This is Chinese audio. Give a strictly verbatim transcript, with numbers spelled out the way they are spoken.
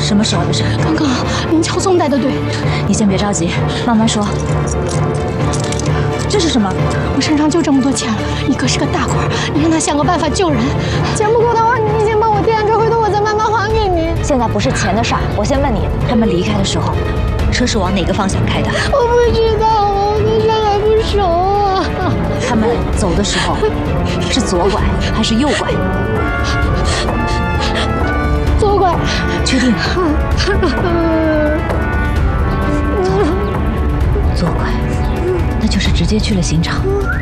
什么时候的事？ 刚刚林乔松带的队。 你先别着急，慢慢说。这是什么？ 我身上就这么多钱了，你哥是个大官，你让他想个办法救人。钱不够的话，你先帮我垫着，回头我再慢慢还给你。 现在不是钱的事儿，我先问你，他们离开的时候，车是往哪个方向开的？ 我不知道，我对上海不熟啊。 他们走的时候是左拐还是右拐？ 左拐。 确定？左拐，那就是直接去了刑场。